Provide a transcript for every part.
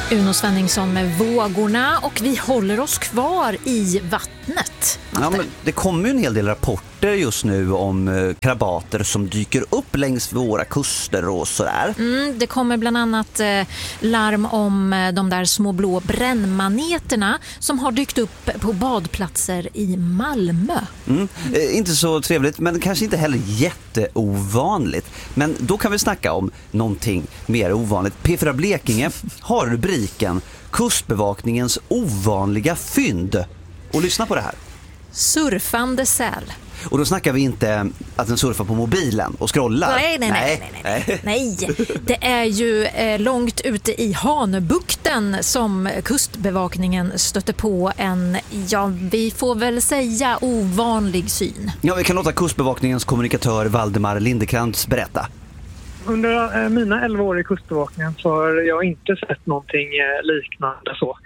Uno Svenningsson med Vågorna, och vi håller oss kvar i vattnet. Ja, men det kommer ju en hel del rapporter just nu om krabater som dyker upp längs våra kuster och sådär. Det kommer bland annat larm om de där små blå brännmaneterna som har dykt upp på badplatser i Malmö. Inte så trevligt, men kanske inte heller jätteovanligt. Men då kan vi snacka om någonting mer ovanligt. P4 Blekinge har rubriken Kustbevakningens ovanliga fynd. Och lyssna på det här. Surfande säl. Och då snackar vi inte att den surfar på mobilen och scrollar. Nej. Det är ju långt ute i Hanöbukten som Kustbevakningen stötte på en, vi får väl säga, ovanlig syn. Ja, vi kan låta Kustbevakningens kommunikatör Valdemar Lindekrantz berätta. Under mina 11 år i Kustbevakningen så har jag inte sett någonting liknande så.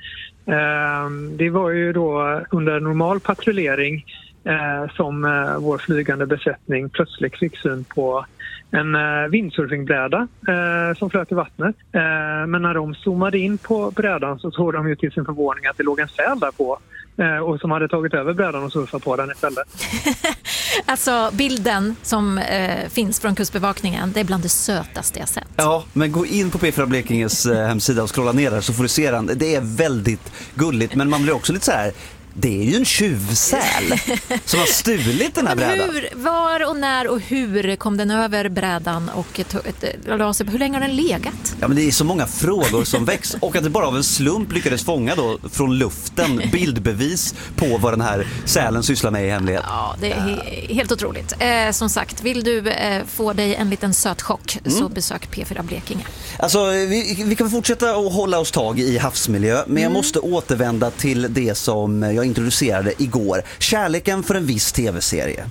Det var ju då under normal patrullering som vår flygande besättning plötsligt fick syn på en windsurfingbräda som flöt i vattnet. Men när de zoomade in på brädan så såg de ju till sin förvåning att det låg en säl där på. Och som hade tagit över brädan och surfat på den istället. Alltså bilden som finns från Kustbevakningen, det är bland det sötaste jag sett. Ja, men gå in på P4 Blekinges hemsida och scrolla ner där så får du se den. Det är väldigt gulligt, men man blir också lite så här. Det är ju en tjuvsäl som har stulit den här brädan. Var och när och hur kom den över brädan och hur länge har den legat? Ja, men det är så många frågor som väcks, och att det bara av en slump lyckades fånga då från luften bildbevis på vad den här sälen sysslar med i hemlighet. Ja, det är helt otroligt. Som sagt, vill du få dig en liten söt chock så besök P4 Blekinge. Alltså, vi kan fortsätta att hålla oss tag i havsmiljö, men jag måste återvända till det som jag introducerade igår. Kärleken för en viss tv-serie.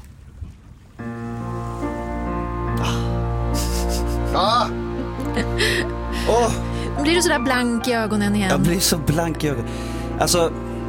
Blir du sådär blank i ögonen igen? Jag blir så blank i ögonen. Alltså,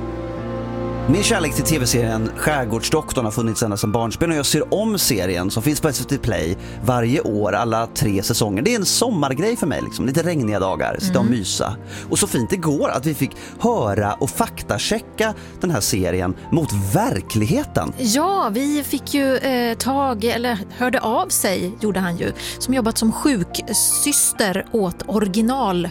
min kärlek till tv-serien Skärgårdsdoktorn har funnits ända sedan barnspel, och jag ser om serien som finns på SVT Play varje år, alla 3 säsonger. Det är en sommargrej för mig, liksom. Lite regniga dagar, sitta och mysa. Och så fint igår att vi fick höra och faktachecka den här serien mot verkligheten. Ja, vi fick ju hörde av sig, gjorde han ju, som jobbat som sjuksyster åt original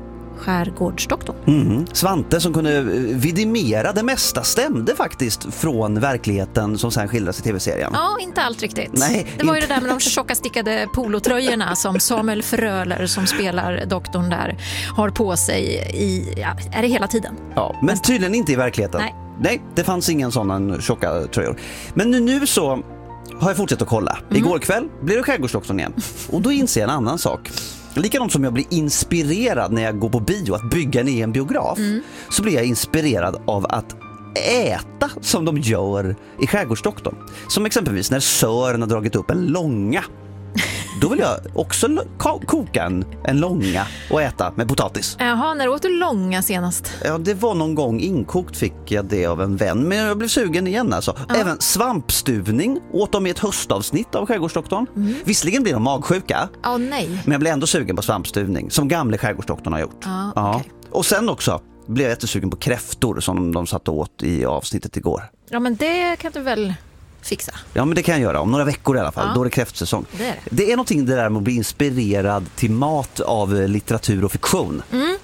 Skärgårdsdoktorn. Svante som kunde vidimera det mesta stämde faktiskt från verkligheten som sen skildras i tv-serien. Ja, inte allt riktigt. Nej, det var ju det där med de tjocka stickade polotröjorna som Samuel Fröler som spelar doktorn där har på sig är det hela tiden. Ja, men tydligen inte i verkligheten. Nej, det fanns ingen sån tjocka tröjor. Men nu så har jag fortsatt att kolla. Igår kväll blev det Skärgårdsdoktorn igen. Och då inser jag en annan sak. Likadant som jag blir inspirerad när jag går på bio att bygga en egen biograf, så blir jag inspirerad av att äta som de gör i Skärgårdsdoktorn. Som exempelvis när Sören har dragit upp en långa. Då vill jag också koka en långa och äta med potatis. Jaha, när åt du långa senast? Ja, det var någon gång inkokt, fick jag det av en vän. Men jag blev sugen igen alltså. Även svampstuvning åt de i ett höstavsnitt av Skärgårdsdoktorn. Visserligen blir de magsjuka. Nej. Men jag blev ändå sugen på svampstuvning, som gamle Skärgårdsdoktorn har gjort. Okay. Och sen också blev jag jättesugen på kräftor som de satt åt i avsnittet igår. Ja, men det kan du väl fixa? Ja, men det kan jag göra om några veckor i alla fall. Då är det kräftsäsong. Det är någonting det där med att bli inspirerad till mat av litteratur och fiktion.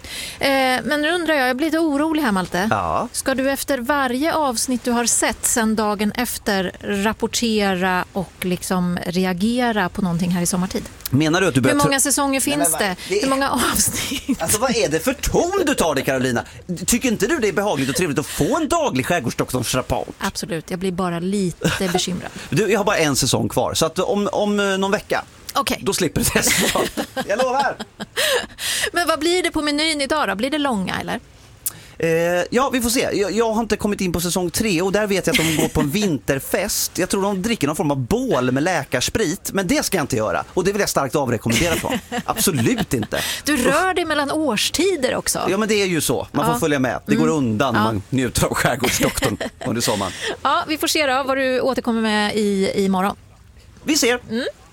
Men nu undrar jag blir lite orolig här, Malte. Ja. Ska du efter varje avsnitt du har sett sen dagen efter rapportera och liksom reagera på någonting här i sommartid? Menar du att du börjar... Hur många säsonger finns det? Hur många avsnitt? Alltså, vad är det för ton du tar det, Carolina? Tycker inte du det är behagligt och trevligt att få en daglig Skärgårdsdoktorns rapport? Absolut, jag blir bara lite bekymrad. Jag har bara en säsong kvar, så att om någon vecka då slipper du det. Jag lovar. Men vad blir det på menyn idag då? Blir det långa eller? Ja, vi får se. Jag har inte kommit in på säsong 3 och där vet jag att de går på en vinterfest. Jag tror de dricker någon form av bål med läkarsprit, men det ska jag inte göra. Och det vill jag starkt avrekommendera från. Absolut inte. Du rör dig mellan årstider också. Ja, men det är ju så. Man får följa med. Det går undan när man njuter av Skärgårdsdoktorn under sommaren. Ja, vi får se då vad du återkommer med i morgon. Vi ser.